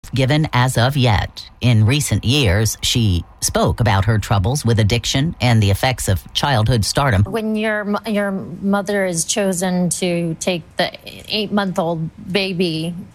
given as of yet. In recent years, she spoke about her troubles with addiction and the effects of childhood stardom. When your mother is chosen to take the 8-month-old baby